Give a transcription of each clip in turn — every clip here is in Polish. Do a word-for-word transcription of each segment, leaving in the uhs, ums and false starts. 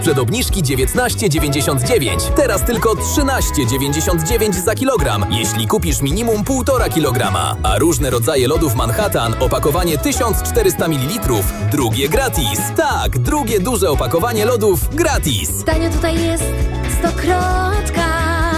Przed obniżki dziewiętnaście dziewięćdziesiąt dziewięć. Teraz tylko trzynaście dziewięćdziesiąt dziewięć za kilogram, jeśli kupisz minimum półtora kilograma. A różne rodzaje lodów Manhattan, opakowanie tysiąc czterysta mililitrów, drugie gratis. Tak, drugie duże opakowanie lodów gratis. Tanio tutaj jest Stokrotka.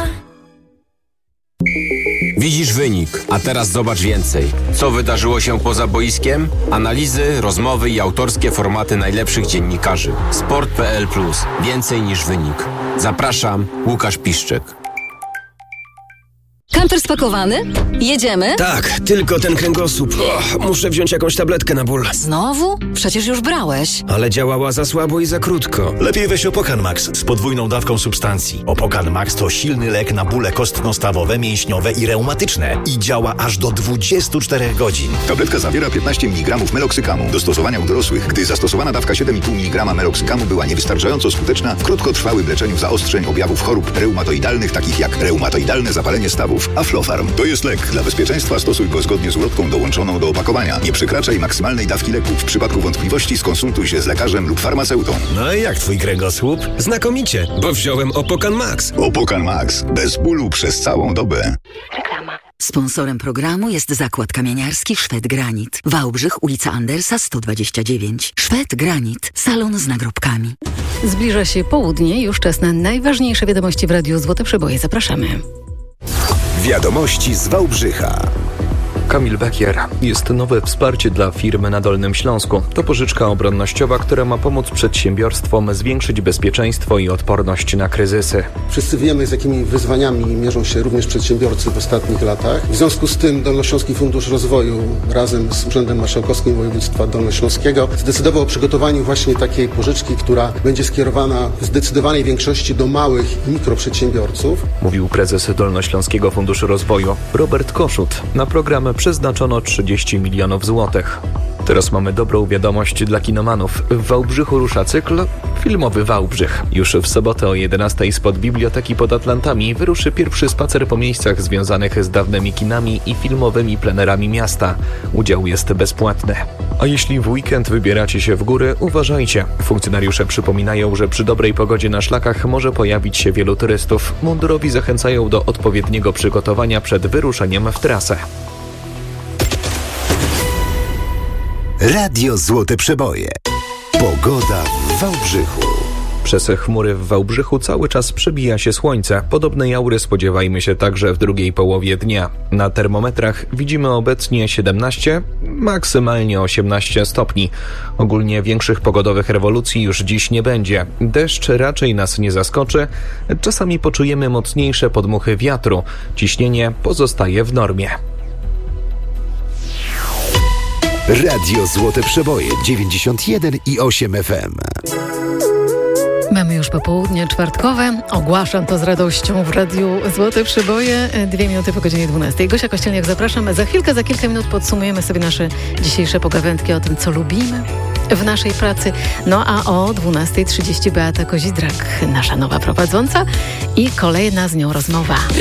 Widzisz wynik, a teraz zobacz więcej. Co wydarzyło się poza boiskiem? Analizy, rozmowy i autorskie formaty najlepszych dziennikarzy. Sport kropka p l plus. Więcej niż wynik. Zapraszam, Łukasz Piszczek. Kamper spakowany? Jedziemy? Tak, tylko ten kręgosłup. O, muszę wziąć jakąś tabletkę na ból. Znowu? Przecież już brałeś. Ale działała za słabo i za krótko. Lepiej weź Opokan Max z podwójną dawką substancji. Opokan Max to silny lek na bóle kostno-stawowe, mięśniowe i reumatyczne. I działa aż do dwudziestu czterech godzin. Tabletka zawiera piętnaście miligramów meloksykamu. Do stosowania u dorosłych, gdy zastosowana dawka siedem i pół miligrama meloksykamu była niewystarczająco skuteczna w krótkotrwałym leczeniu zaostrzeń objawów chorób reumatoidalnych, takich jak reumatoidalne zapalenie stawów. Aflofarm to jest lek. Dla bezpieczeństwa stosuj go zgodnie z ulotką dołączoną do opakowania. Nie przekraczaj maksymalnej dawki leku. W przypadku wątpliwości skonsultuj się z lekarzem lub farmaceutą. No i jak twój kręgosłup? Znakomicie, bo wziąłem Opokan Max. Opokan Max. Bez bólu przez całą dobę. Reklama. Sponsorem programu jest zakład kamieniarski Szwed Granit. Wałbrzych, ulica Andersa sto dwadzieścia dziewięć. Szwed Granit. Salon z nagrobkami. Zbliża się południe, już czas na najważniejsze wiadomości w Radiu Złote Przeboje. Zapraszamy. Wiadomości z Wałbrzycha. Kamil Bekier. Jest nowe wsparcie dla firm na Dolnym Śląsku. To pożyczka obronnościowa, która ma pomóc przedsiębiorstwom zwiększyć bezpieczeństwo i odporność na kryzysy. Wszyscy wiemy, z jakimi wyzwaniami mierzą się również przedsiębiorcy w ostatnich latach. W związku z tym Dolnośląski Fundusz Rozwoju razem z Urzędem Marszałkowskim Województwa Dolnośląskiego zdecydował o przygotowaniu właśnie takiej pożyczki, która będzie skierowana w zdecydowanej większości do małych i mikroprzedsiębiorców. Mówił prezes Dolnośląskiego Funduszu Rozwoju Robert Koszut. Na program przeznaczono trzydzieści milionów złotych. Teraz mamy dobrą wiadomość dla kinomanów. W Wałbrzychu rusza cykl Filmowy Wałbrzych. Już w sobotę o jedenastej spod Biblioteki pod Atlantami wyruszy pierwszy spacer po miejscach związanych z dawnymi kinami i filmowymi plenerami miasta. Udział jest bezpłatny. A jeśli w weekend wybieracie się w góry, uważajcie. Funkcjonariusze przypominają, że przy dobrej pogodzie na szlakach może pojawić się wielu turystów. Mundurowi zachęcają do odpowiedniego przygotowania przed wyruszeniem w trasę. Radio Złote Przeboje. Pogoda w Wałbrzychu. Przez chmury w Wałbrzychu cały czas przebija się słońce. Podobnej aury spodziewajmy się także w drugiej połowie dnia. Na termometrach widzimy obecnie siedemnaście, maksymalnie osiemnaście stopni. Ogólnie większych pogodowych rewolucji już dziś nie będzie. Deszcz raczej nas nie zaskoczy. Czasami poczujemy mocniejsze podmuchy wiatru. Ciśnienie pozostaje w normie. Radio Złote Przeboje dziewięćdziesiąt jeden i osiem F M. Mamy już popołudnie czwartkowe. Ogłaszam to z radością w Radiu Złote Przeboje. Dwie minuty po godzinie dwunastej. Gosia Kościelniak, zapraszam. Za chwilkę, za kilka minut podsumujemy sobie nasze dzisiejsze pogawędki o tym, co lubimy w naszej pracy. No a o dwunastej trzydzieści Beata Kozidrak, nasza nowa prowadząca i kolejna z nią rozmowa.